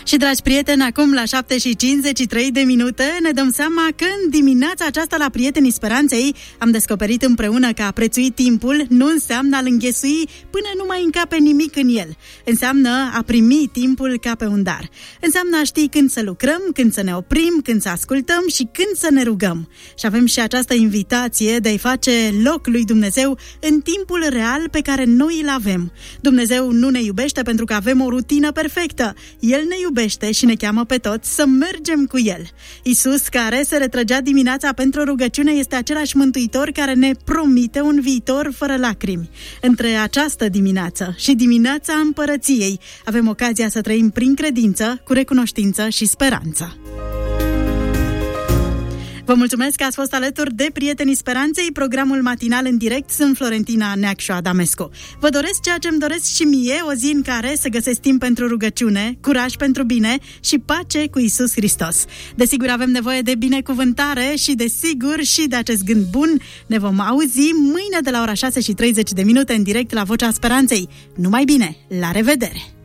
Și, dragi prieteni, acum la 7:53 ne dăm seama că în dimineața aceasta la Prietenii Speranței am descoperit împreună că a prețui timpul nu înseamnă a-l înghesui până nu mai încape nimic în el. Înseamnă a primi timpul ca pe un dar. Înseamnă a ști când să lucrăm, când să ne oprim, când să ascultăm și când să ne rugăm. Și avem și această invitație de a-i face loc lui Dumnezeu în timpul real pe care noi îl avem. Dumnezeu nu ne iubește pentru că avem o rutină perfectă. El ne iubește și ne cheamă pe toți să mergem cu El. Iisus, care se retrăgea dimineața pentru rugăciune, este același Mântuitor care ne promite un viitor fără lacrimi. Între această dimineață și dimineața Împărăției avem ocazia să trăim prin credință, cu recunoștință și speranță. Vă mulțumesc că ați fost alături de Prietenii Speranței, programul matinal în direct. Sunt Florentina Neacșu Adamescu. Vă doresc ceea ce îmi doresc și mie, o zi în care să găsesc timp pentru rugăciune, curaj pentru bine și pace cu Iisus Hristos. Desigur, avem nevoie de binecuvântare și, desigur, și de acest gând bun. Ne vom auzi mâine de la ora 6:30 în direct la Vocea Speranței. Numai bine! La revedere!